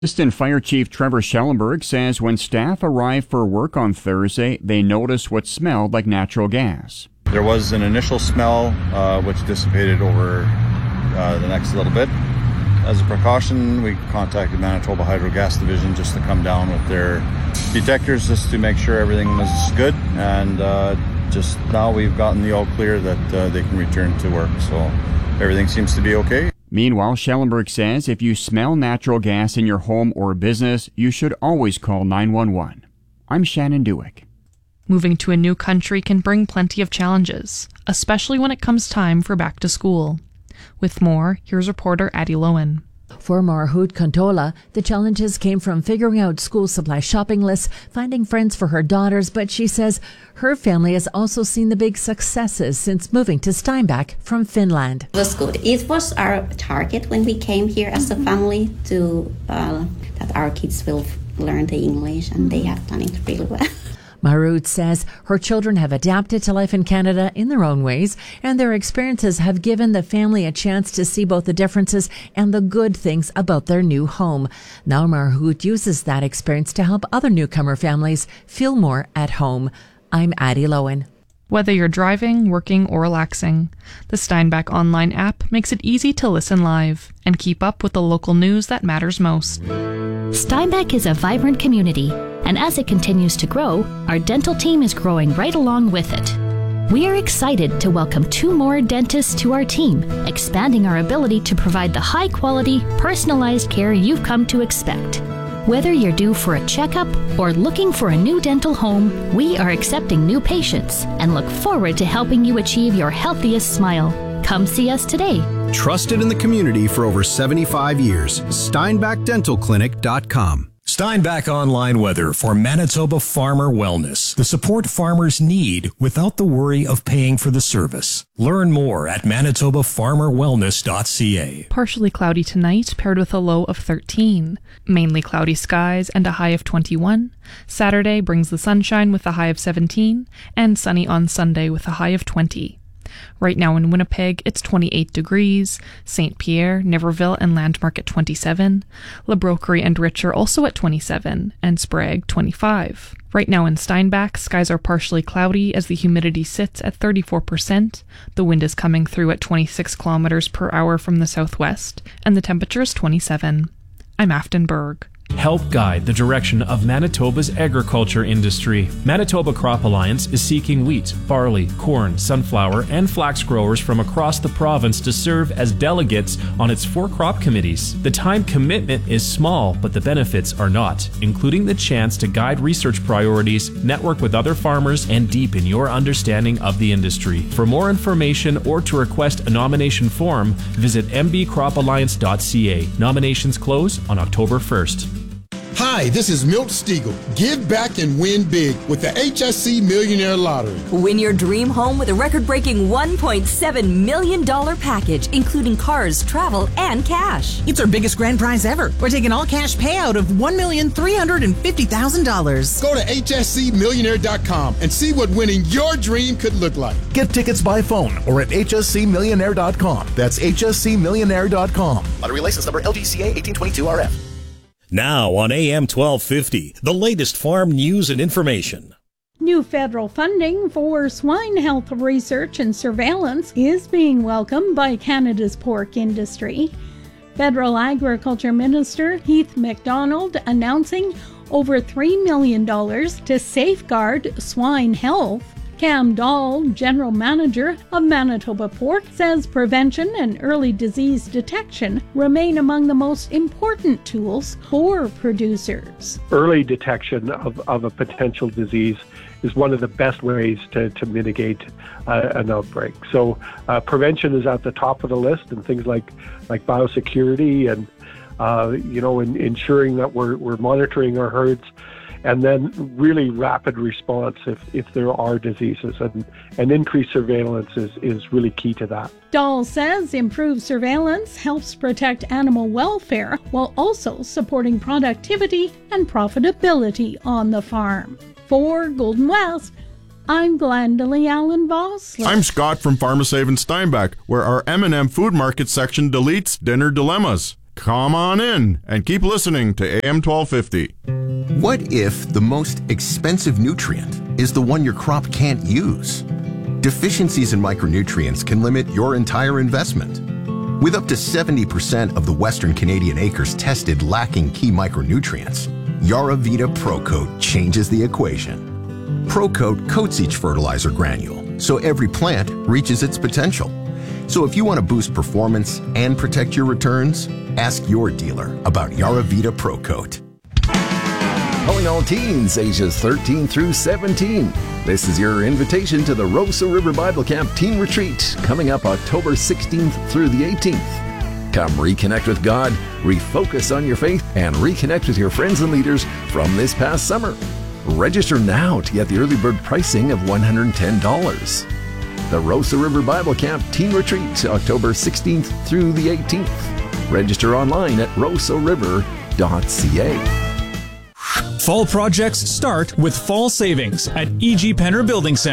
Assistant Fire Chief Trevor Schellenberg says when staff arrived for work on Thursday, they noticed what smelled like natural gas. There was an initial smell which dissipated over the next little bit. As a precaution, we contacted Manitoba Hydro Gas Division just to come down with their detectors just to make sure everything was good. And just now we've gotten the all clear that they can return to work. So everything seems to be okay. Meanwhile, Schellenberg says if you smell natural gas in your home or business, you should always call 911. I'm Shannon Dewick. Moving to a new country can bring plenty of challenges, especially when it comes time for back to school. With more, here's reporter Addie Lowen. For Marhoot Contola, the challenges came from figuring out school supply shopping lists, finding friends for her daughters, but she says her family has also seen the big successes since moving to Steinbach from Finland. It was good. It was our target when we came here as a family to that our kids will learn the English, and they have done it really well. Marut says her children have adapted to life in Canada in their own ways, and their experiences have given the family a chance to see both the differences and the good things about their new home. Now Marut uses that experience to help other newcomer families feel more at home. I'm Addie Lowen. Whether you're driving, working, or relaxing, the Steinbach online app makes it easy to listen live and keep up with the local news that matters most. Steinbach is a vibrant community, and as it continues to grow, our dental team is growing right along with it. We are excited to welcome 2 more dentists to our team, expanding our ability to provide the high-quality, personalized care you've come to expect. Whether you're due for a checkup or looking for a new dental home, we are accepting new patients and look forward to helping you achieve your healthiest smile. Come see us today. Trusted in the community for over 75 years. SteinbachDentalClinic.com. Steinbach Online Weather for Manitoba Farmer Wellness. The support farmers need without the worry of paying for the service. Learn more at manitobafarmerwellness.ca. Partially cloudy tonight, paired with a low of 13. Mainly cloudy skies and a high of 21. Saturday brings the sunshine with a high of 17, and sunny on Sunday with a high of 20. Right now in Winnipeg, it's 28 degrees, St. Pierre, Niverville, and Landmark at 27, La Broquerie and Richer also at 27, and Sprague 25. Right now in Steinbach, skies are partially cloudy as the humidity sits at 34%, the wind is coming through at 26 kilometers per hour from the southwest, and the temperature is 27. I'm Afton Berg. Help guide the direction of Manitoba's agriculture industry. Manitoba Crop Alliance is seeking wheat, barley, corn, sunflower, and flax growers from across the province to serve as delegates on its 4 crop committees. The time commitment is small, but the benefits are not, including the chance to guide research priorities, network with other farmers, and deepen your understanding of the industry. For more information or to request a nomination form, visit mbcropalliance.ca. Nominations close on October 1st. Hi, this is Milt Stiegel. Give back and win big with the HSC Millionaire Lottery. Win your dream home with a record-breaking $1.7 million package, including cars, travel, and cash. It's our biggest grand prize ever. We're taking all-cash payout of $1,350,000. Go to hscmillionaire.com and see what winning your dream could look like. Get tickets by phone or at hscmillionaire.com. That's hscmillionaire.com. Lottery license number LGCA 1822RF. Now on AM 1250, the latest farm news and information. New federal funding for swine health research and surveillance is being welcomed by Canada's pork industry. Federal Agriculture Minister Heath MacDonald announcing over $3 million to safeguard swine health. Cam Dahl, General Manager of Manitoba Pork, says prevention and early disease detection remain among the most important tools for producers. Early detection of a potential disease is one of the best ways to mitigate an outbreak. So prevention is at the top of the list, and things like biosecurity and ensuring that we're monitoring our herds. And then really rapid response if there are diseases, and increased surveillance is really key to that. Dahl says improved surveillance helps protect animal welfare while also supporting productivity and profitability on the farm. For Golden West, I'm Glendalee Allen Voss. I'm Scott from PharmaSave in Steinbach, where our M&M Food Market section deletes dinner dilemmas. Come on in and keep listening to AM 1250. What if the most expensive nutrient is the one your crop can't use? Deficiencies in micronutrients can limit your entire investment. With up to 70% of the Western Canadian acres tested lacking key micronutrients, Yaravita ProCoat changes the equation. ProCoat coats each fertilizer granule, so every plant reaches its potential. So if you want to boost performance and protect your returns, ask your dealer about Yaravita ProCoat. Calling all teens ages 13 through 17. This is your invitation to the Rosa River Bible Camp Teen Retreat coming up October 16th through the 18th. Come reconnect with God, refocus on your faith, and reconnect with your friends and leaders from this past summer. Register now to get the early bird pricing of $110. The Rosa River Bible Camp Teen Retreat, October 16th through the 18th. Register online at rosariver.ca. Fall projects start with fall savings at E.G. Penner Building Center.